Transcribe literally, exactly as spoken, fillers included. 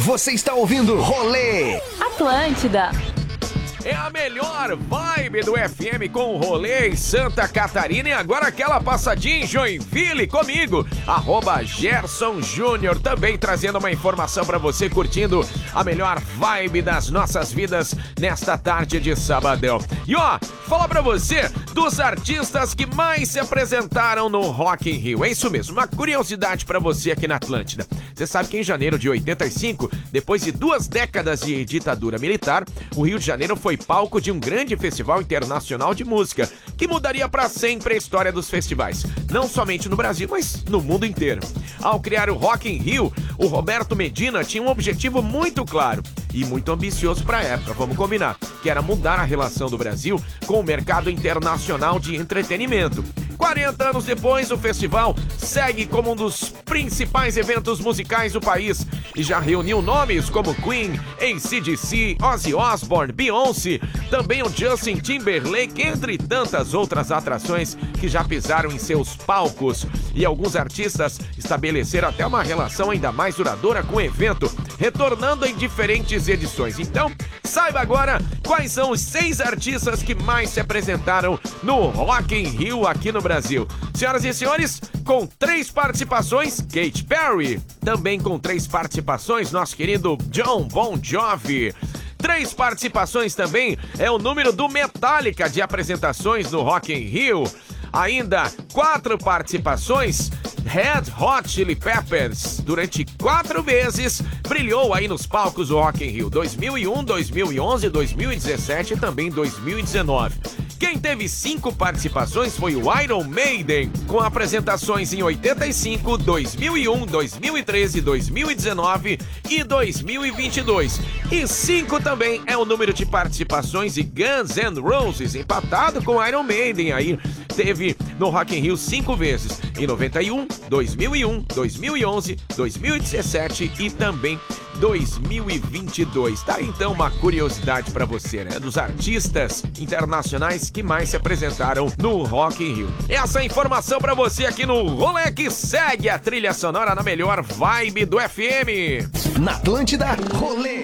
Você está ouvindo Rolê Atlântida. É a melhor vibe do F M com o Rolê em Santa Catarina. E agora aquela passadinha em Joinville comigo, arroba Gerson Júnior, também trazendo uma informação pra você, curtindo a melhor vibe das nossas vidas nesta tarde de sabadão. E ó, fala pra você dos artistas que mais se apresentaram no Rock in Rio. É isso mesmo, uma curiosidade pra você aqui na Atlântida. Você sabe que em janeiro de oitenta e cinco, depois de duas décadas de ditadura militar, o Rio de Janeiro foi palco de um grande festival internacional de música, que mudaria para sempre a história dos festivais, não somente no Brasil, mas no mundo inteiro. Ao criar o Rock in Rio, o Roberto Medina tinha um objetivo muito claro e muito ambicioso para a época, vamos combinar, que era mudar a relação do Brasil com o mercado internacional de entretenimento. quarenta anos depois, o festival segue como um dos principais eventos musicais do país e já reuniu nomes como Queen, A C D C, Ozzy Osbourne, Beyoncé, também o Justin Timberlake, entre tantas outras atrações que já pisaram em seus palcos. E alguns artistas estabeleceram até uma relação ainda mais duradoura com o evento, retornando em diferentes edições. Então, saiba agora quais são os seis artistas que mais se apresentaram no Rock in Rio aqui no Brasil. Senhoras e senhores, com três participações, Katy Perry. Também com três participações, nosso querido John Bon Jovi. Três participações também é o número do Metallica de apresentações no Rock in Rio. Ainda quatro participações, Red Hot Chili Peppers, durante quatro vezes, brilhou aí nos palcos do Rock in Rio, dois mil e um, dois mil e onze, dois mil e dezessete e também dois mil e dezenove. Quem teve cinco participações foi o Iron Maiden, com apresentações em oitenta e cinco, dois mil e um, dois mil e treze, dois mil e dezenove e dois mil e vinte e dois. E cinco também é o número de participações de Guns N' Roses, empatado com Iron Maiden aí. Teve no Rock in Rio cinco vezes, em noventa e um, dois mil e um, dois mil e onze, dois mil e dezessete e também dois mil e vinte e dois. Tá então uma curiosidade pra você, né? Dos artistas internacionais que mais se apresentaram no Rock in Rio. Essa informação pra você aqui no Rolê, que segue a trilha sonora na melhor vibe do F M. Na Atlântida, Rolê.